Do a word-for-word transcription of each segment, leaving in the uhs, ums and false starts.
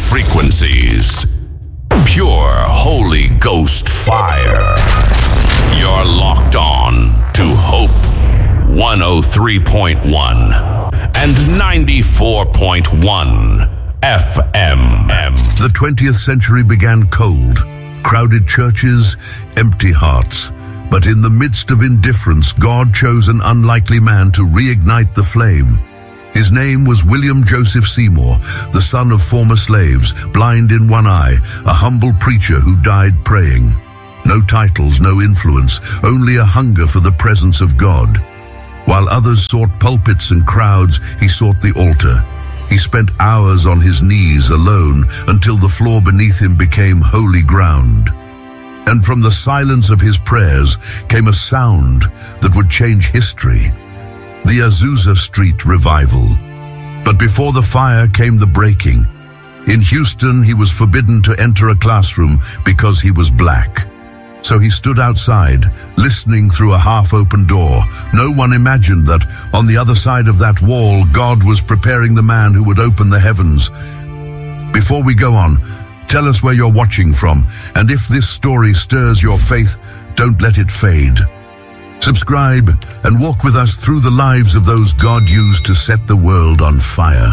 frequencies. Pure Holy Ghost fire. You're locked on to Hope one oh three point one and ninety-four point one F M. The twentieth century began cold, crowded churches, empty hearts. But in the midst of indifference, God chose an unlikely man to reignite the flame. His name was William Joseph Seymour, the son of former slaves, blind in one eye, a humble preacher who died praying. No titles, no influence, only a hunger for the presence of God. While others sought pulpits and crowds, he sought the altar. He spent hours on his knees alone until the floor beneath him became holy ground. And from the silence of his prayers came a sound that would change history. The Azusa Street Revival. But before the fire came the breaking. In Houston, he was forbidden to enter a classroom because he was black. So he stood outside, listening through a half-open door. No one imagined that on the other side of that wall, God was preparing the man who would open the heavens. Before we go on, tell us where you're watching from, and if this story stirs your faith, don't let it fade. Subscribe and walk with us through the lives of those God used to set the world on fire.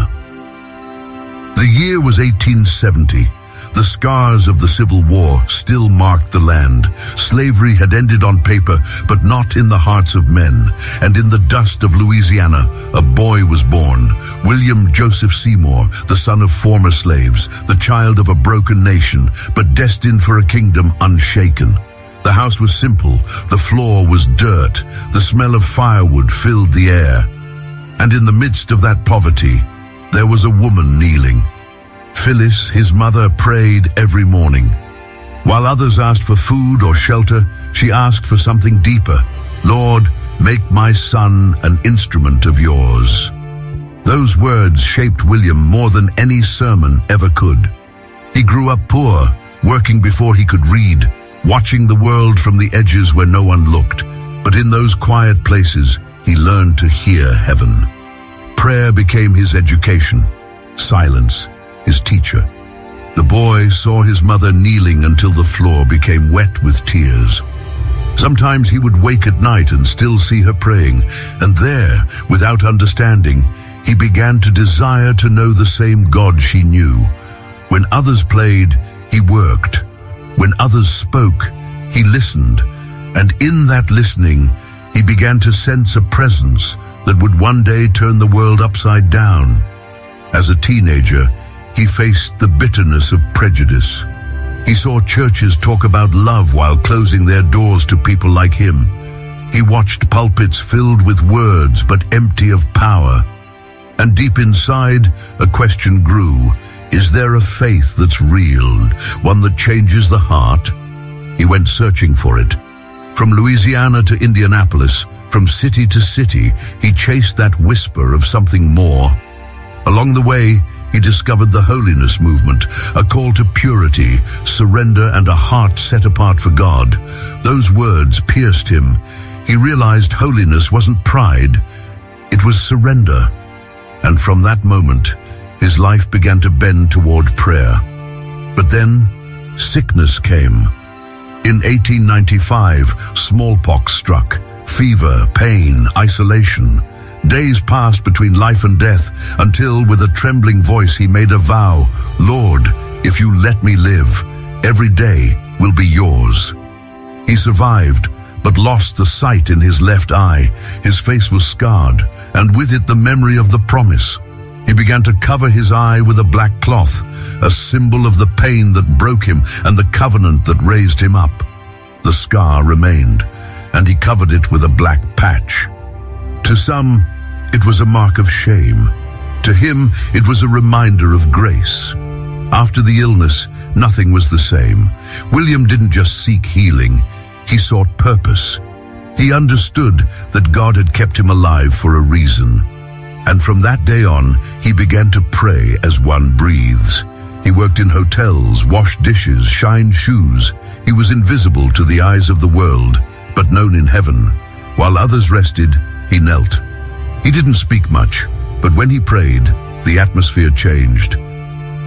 The year was eighteen seventy. The scars of the Civil War still marked the land. Slavery had ended on paper, but not in the hearts of men. And in the dust of Louisiana, a boy was born, William Joseph Seymour, the son of former slaves, the child of a broken nation, but destined for a kingdom unshaken. The house was simple, the floor was dirt, the smell of firewood filled the air. And in the midst of that poverty, there was a woman kneeling. Phyllis, his mother, prayed every morning. While others asked for food or shelter, she asked for something deeper. Lord, make my son an instrument of yours. Those words shaped William more than any sermon ever could. He grew up poor, working before he could read, watching the world from the edges where no one looked. But in those quiet places, he learned to hear heaven. Prayer became his education, silence his teacher. The boy saw his mother kneeling until the floor became wet with tears. Sometimes he would wake at night and still see her praying, and there, without understanding, he began to desire to know the same God she knew. When others played, he worked. When others spoke, he listened. And in that listening, he began to sense a presence that would one day turn the world upside down. As a teenager, he faced the bitterness of prejudice. He saw churches talk about love while closing their doors to people like him. He watched pulpits filled with words but empty of power. And deep inside, a question grew. Is there a faith that's real, one that changes the heart? He went searching for it. From Louisiana to Indianapolis, from city to city, he chased that whisper of something more. Along the way, he discovered the holiness movement, a call to purity, surrender, and a heart set apart for God. Those words pierced him. He realized holiness wasn't pride, it was surrender. And from that moment, his life began to bend toward prayer. But then, sickness came. In eighteen ninety-five, smallpox struck, fever, pain, isolation. Days passed between life and death until, with a trembling voice, he made a vow. Lord, if you let me live, every day will be yours. He survived, but lost the sight in his left eye. His face was scarred, and with it the memory of the promise. He began to cover his eye with a black cloth, a symbol of the pain that broke him and the covenant that raised him up. The scar remained, and he covered it with a black patch. To some, it was a mark of shame. To him, it was a reminder of grace. After the illness, nothing was the same. William didn't just seek healing, he sought purpose. He understood that God had kept him alive for a reason. And from that day on, he began to pray as one breathes. He worked in hotels, washed dishes, shined shoes. He was invisible to the eyes of the world, but known in heaven. While others rested, he knelt. He didn't speak much, but when he prayed, the atmosphere changed.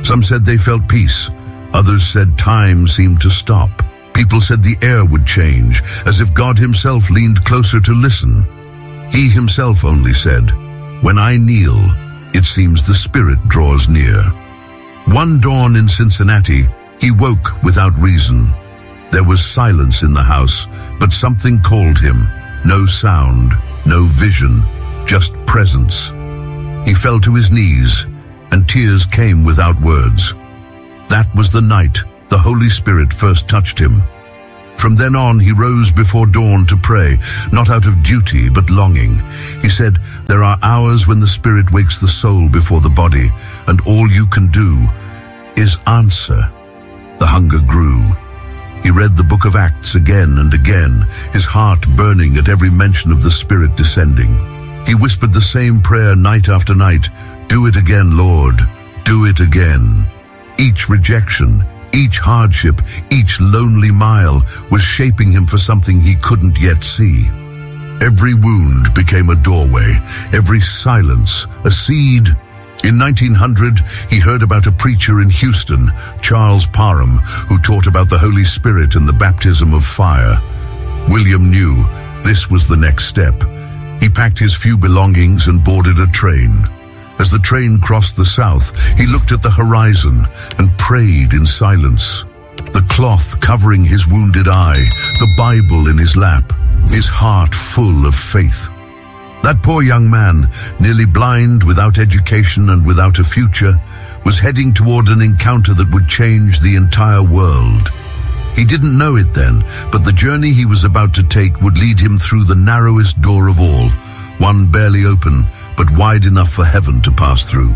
Some said they felt peace. Others said time seemed to stop. People said the air would change, as if God himself leaned closer to listen. He himself only said, "When I kneel, it seems the Spirit draws near." One dawn in Cincinnati, he woke without reason. There was silence in the house, but something called him. No sound, no vision, just presence. He fell to his knees, and tears came without words. That was the night the Holy Spirit first touched him. From then on, he rose before dawn to pray, not out of duty, but longing. He said, "There are hours when the Spirit wakes the soul before the body, and all you can do is answer." The hunger grew. He read the book of Acts again and again, his heart burning at every mention of the Spirit descending. He whispered the same prayer night after night, "Do it again, Lord, do it again." Each rejection, each hardship, each lonely mile was shaping him for something he couldn't yet see. Every wound became a doorway, every silence a seed. In nineteen hundred, he heard about a preacher in Houston, Charles Parham, who taught about the Holy Spirit and the baptism of fire. William knew this was the next step. He packed his few belongings and boarded a train. As the train crossed the south, he looked at the horizon and prayed in silence. The cloth covering his wounded eye, the Bible in his lap, his heart full of faith. That poor young man, nearly blind, without education and without a future, was heading toward an encounter that would change the entire world. He didn't know it then, but the journey he was about to take would lead him through the narrowest door of all, one barely open, but wide enough for heaven to pass through.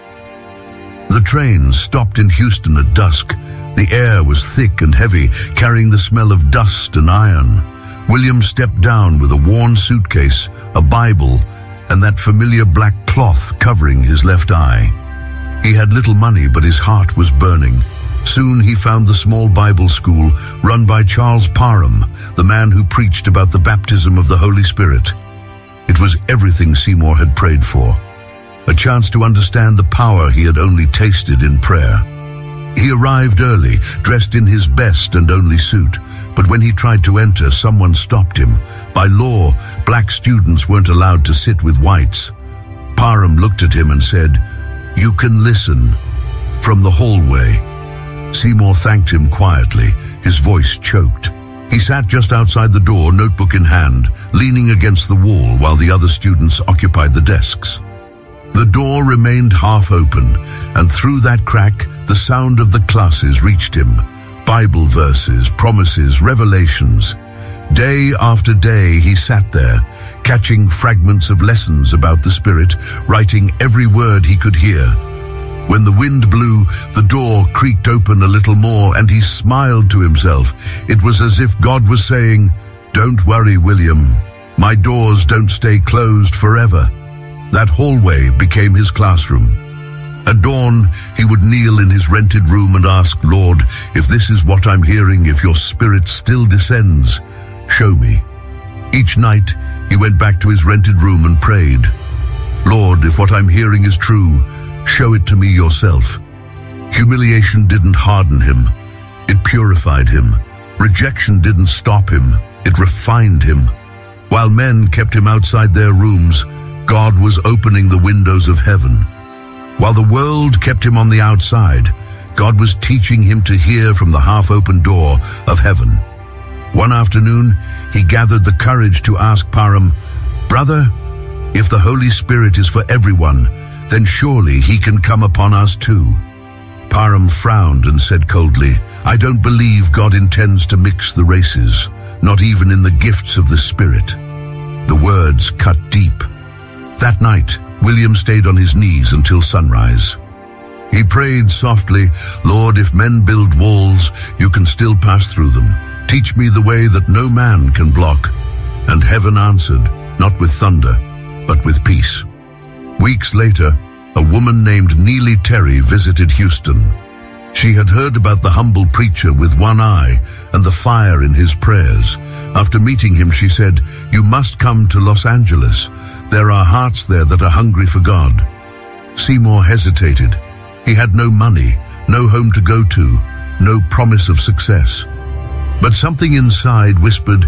The train stopped in Houston at dusk. The air was thick and heavy, carrying the smell of dust and iron. William stepped down with a worn suitcase, a Bible, and that familiar black cloth covering his left eye. He had little money, but his heart was burning. Soon he found the small Bible school run by Charles Parham, the man who preached about the baptism of the Holy Spirit. It was everything Seymour had prayed for, a chance to understand the power he had only tasted in prayer. He arrived early, dressed in his best and only suit, but when he tried to enter, someone stopped him. By law, black students weren't allowed to sit with whites. Parham looked at him and said, "You can listen," from the hallway. Seymour thanked him quietly, his voice choked. He sat just outside the door, notebook in hand, leaning against the wall while the other students occupied the desks. The door remained half open, and through that crack, the sound of the classes reached him. Bible verses, promises, revelations. Day after day he sat there, catching fragments of lessons about the Spirit, writing every word he could hear. When the wind blew, the door creaked open a little more, and he smiled to himself. It was as if God was saying, "Don't worry, William. My doors don't stay closed forever." That hallway became his classroom. At dawn, he would kneel in his rented room and ask, "Lord, if this is what I'm hearing, if your Spirit still descends, show me." Each night, he went back to his rented room and prayed, "Lord, if what I'm hearing is true, show it to me yourself." Humiliation didn't harden him. It purified him. Rejection didn't stop him. It refined him. While men kept him outside their rooms, God was opening the windows of heaven. While the world kept him on the outside, God was teaching him to hear from the half-open door of heaven. One afternoon, he gathered the courage to ask Parham, "Brother, if the Holy Spirit is for everyone, then surely he can come upon us too." Parham frowned and said coldly, "I don't believe God intends to mix the races, not even in the gifts of the Spirit." The words cut deep. That night, William stayed on his knees until sunrise. He prayed softly, "Lord, if men build walls, you can still pass through them. Teach me the way that no man can block." And heaven answered, not with thunder, but with peace. Weeks later, a woman named Neely Terry visited Houston. She had heard about the humble preacher with one eye and the fire in his prayers. After meeting him, she said, "You must come to Los Angeles. There are hearts there that are hungry for God." Seymour hesitated. He had no money, no home to go to, no promise of success. But something inside whispered,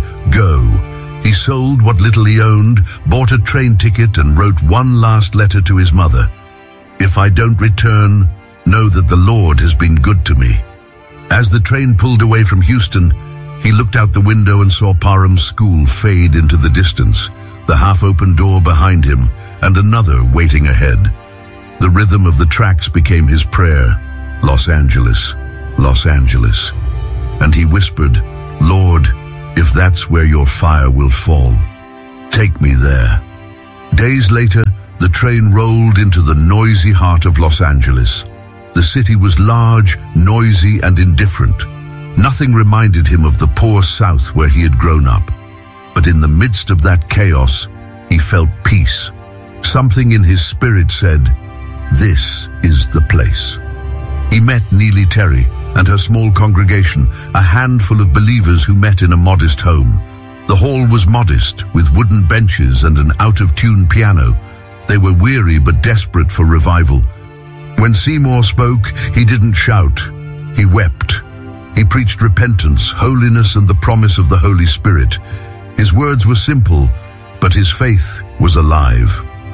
"Go." He sold what little he owned, bought a train ticket, and wrote one last letter to his mother. "If I don't return, know that the Lord has been good to me." As the train pulled away from Houston, he looked out the window and saw Parham's school fade into the distance, the half-open door behind him, and another waiting ahead. The rhythm of the tracks became his prayer, "Los Angeles, Los Angeles." And he whispered, "Lord, if that's where your fire will fall, take me there." Days later, the train rolled into the noisy heart of Los Angeles. The city was large, noisy, and indifferent. Nothing reminded him of the poor South where he had grown up. But in the midst of that chaos, he felt peace. Something in his spirit said, "This is the place." He met Neely Terry and her small congregation, a handful of believers who met in a modest home. The hall was modest, with wooden benches and an out-of-tune piano. They were weary but desperate for revival. When Seymour spoke, he didn't shout. He wept. He preached repentance, holiness, and the promise of the Holy Spirit. His words were simple, but his faith was alive.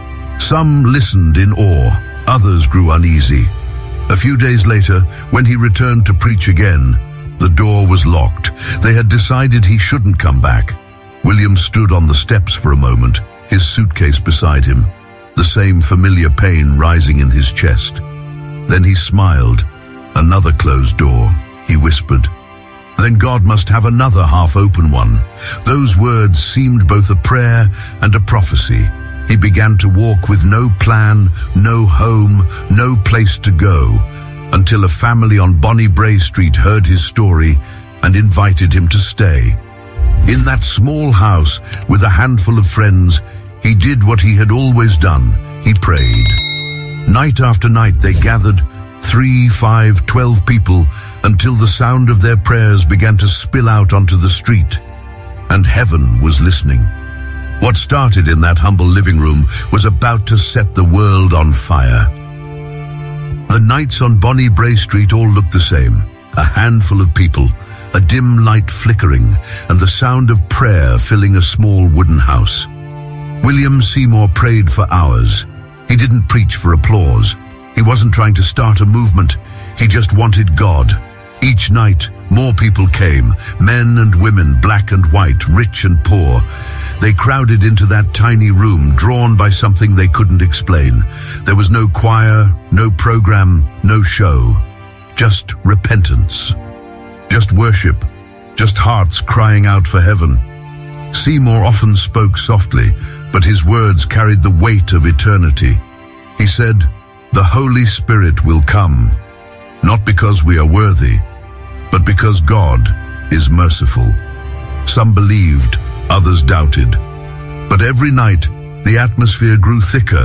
Some listened in awe, others grew uneasy. A few days later, when he returned to preach again, the door was locked. They had decided he shouldn't come back. William stood on the steps for a moment, his suitcase beside him, the same familiar pain rising in his chest. Then he smiled. "Another closed door," he whispered. "Then God must have another half-open one." Those words seemed both a prayer and a prophecy. He began to walk with no plan, no home, no place to go, until a family on Bonnie Bray Street heard his story and invited him to stay. In that small house, with a handful of friends, he did what he had always done. He prayed. Night after night they gathered, three, five, twelve people, until the sound of their prayers began to spill out onto the street. And heaven was listening. What started in that humble living room was about to set the world on fire. The nights on Bonnie Bray Street all looked the same. A handful of people, a dim light flickering, and the sound of prayer filling a small wooden house. William Seymour prayed for hours. He didn't preach for applause. He wasn't trying to start a movement. He just wanted God. Each night, more people came, men and women, black and white, rich and poor. They crowded into that tiny room, drawn by something they couldn't explain. There was no choir, no program, no show. Just repentance. Just worship. Just hearts crying out for heaven. Seymour often spoke softly, but his words carried the weight of eternity. He said, "The Holy Spirit will come, not because we are worthy, but because God is merciful." Some believed, others doubted. But every night, the atmosphere grew thicker,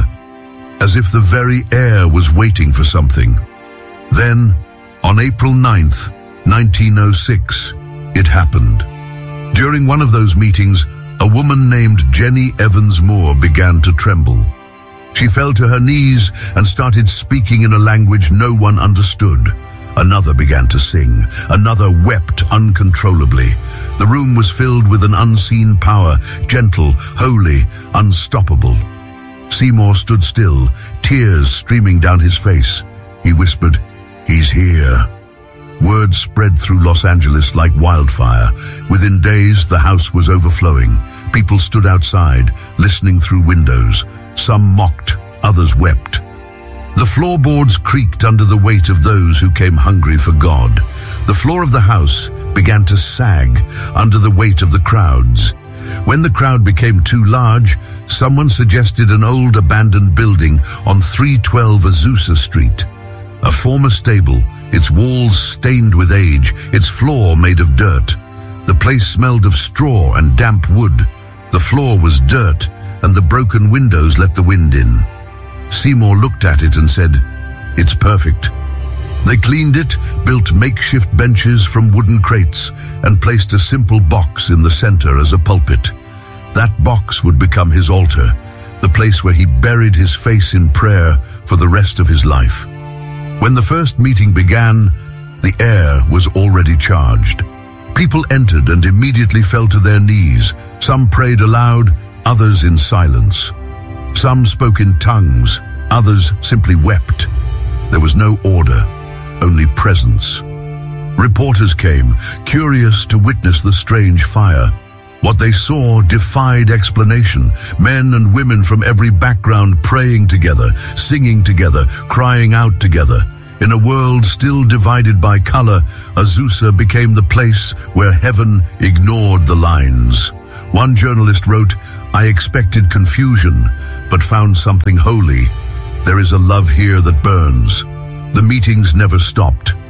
as if the very air was waiting for something. Then, on April ninth, nineteen oh six, it happened. During one of those meetings, a woman named Jenny Evans Moore began to tremble. She fell to her knees and started speaking in a language no one understood. Another began to sing. Another wept uncontrollably. The room was filled with an unseen power, gentle, holy, unstoppable. Seymour stood still, tears streaming down his face. He whispered, "He's here." Word spread through Los Angeles like wildfire. Within days, the house was overflowing. People stood outside, listening through windows. Some mocked, others wept. The floorboards creaked under the weight of those who came hungry for God. The floor of the house began to sag under the weight of the crowds. When the crowd became too large, someone suggested an old abandoned building on three twelve Azusa Street. A former stable, its walls stained with age, its floor made of dirt. The place smelled of straw and damp wood. The floor was dirt, and the broken windows let the wind in. Seymour looked at it and said, "It's perfect." They cleaned it, built makeshift benches from wooden crates, and placed a simple box in the center as a pulpit. That box would become his altar, the place where he buried his face in prayer for the rest of his life. When the first meeting began, the air was already charged. People entered and immediately fell to their knees. Some prayed aloud, others in silence. Some spoke in tongues, others simply wept. There was no order, only presence. Reporters came, curious to witness the strange fire. What they saw defied explanation. Men and women from every background praying together, singing together, crying out together. In a world still divided by color, Azusa became the place where heaven ignored the lines. One journalist wrote, "I expected confusion, but found something holy. There is a love here that burns." The meetings never stopped.